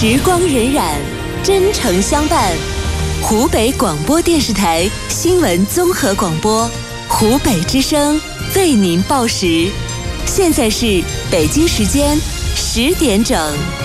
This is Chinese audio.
时光荏苒，真诚相伴。湖北广播电视台新闻综合广播，湖北之声为您报时。现在是北京时间10点整。